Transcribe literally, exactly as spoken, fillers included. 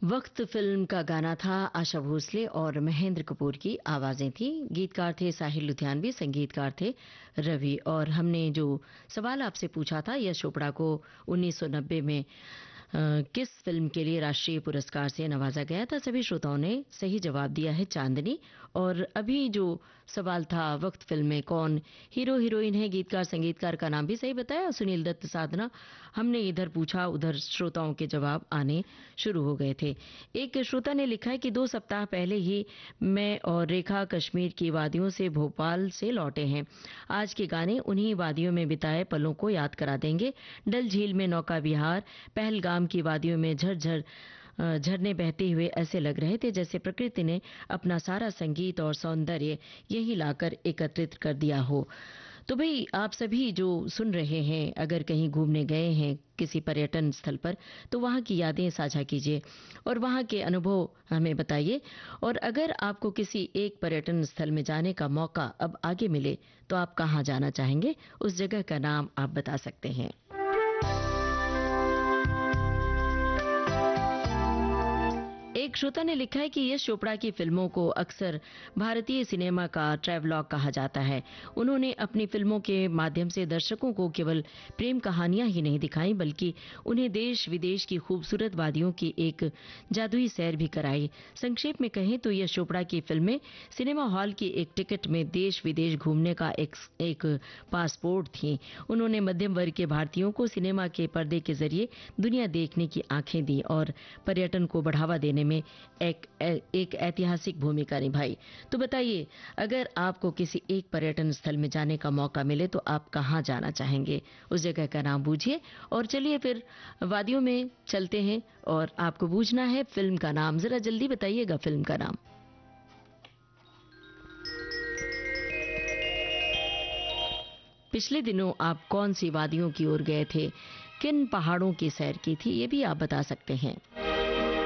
वक्त फिल्म का गाना था। आशा भोसले और महेंद्र कपूर की आवाजें थी। गीतकार थे साहिल लुधियानवी, संगीतकार थे रवि। और हमने जो सवाल आपसे पूछा था, यश चोपड़ा को उन्नीस सौ नब्बे में अ, किस फिल्म के लिए राष्ट्रीय पुरस्कार से नवाजा गया था, सभी श्रोताओं ने सही जवाब दिया है, चांदनी। और अभी जो सवाल था, वक्त फिल्म में कौन हीरो हीरोइन है, गीतकार संगीतकार का नाम भी सही बताया, सुनील दत्त साधना। हमने इधर पूछा, उधर श्रोताओं के जवाब आने शुरू हो गए थे। एक श्रोता ने लिखा है कि दो सप्ताह पहले ही मैं और रेखा कश्मीर की वादियों से भोपाल से लौटे हैं। आज के गाने उन्हीं वादियों में बिताए पलों को याद करा देंगे। डल झील में नौका विहार, पहलगाम की वादियों में झरझर झरने बहते हुए ऐसे लग रहे थे जैसे प्रकृति ने अपना सारा संगीत और सौंदर्य यही लाकर एकत्रित कर दिया हो। तो भाई, आप सभी जो सुन रहे हैं, अगर कहीं घूमने गए हैं किसी पर्यटन स्थल पर, तो वहां की यादें साझा कीजिए और वहां के अनुभव हमें बताइए। और अगर आपको किसी एक पर्यटन स्थल में जाने का मौका अब आगे मिले, तो आप कहां जाना चाहेंगे, उस जगह का नाम आप बता सकते हैं। एक श्रोता ने लिखा है कि यश चोपड़ा की फिल्मों को अक्सर भारतीय सिनेमा का ट्रैवलॉग कहा जाता है। उन्होंने अपनी फिल्मों के माध्यम से दर्शकों को केवल प्रेम कहानियां ही नहीं दिखाई, बल्कि उन्हें देश विदेश की खूबसूरत वादियों की एक जादुई सैर भी कराई। संक्षेप में कहें तो यश चोपड़ा की फिल्में सिनेमा हॉल की एक टिकट में देश विदेश घूमने का एक, एक पासपोर्ट थी। उन्होंने मध्यम वर्ग के भारतीयों को सिनेमा के पर्दे के जरिए दुनिया देखने की आंखें दी और पर्यटन को बढ़ावा देने में एक एक ऐतिहासिक भूमिका निभाई। तो बताइए, अगर आपको किसी एक पर्यटन स्थल में जाने का मौका मिले, तो आप कहां जाना चाहेंगे, उस जगह का नाम बूझिए। और चलिए फिर वादियों में चलते हैं और आपको बूझना है फिल्म का नाम। जरा जल्दी बताइएगा फिल्म का नाम। पिछले दिनों आप कौन सी वादियों की ओर गए थे, किन पहाड़ों की सैर की थी, ये भी आप बता सकते हैं।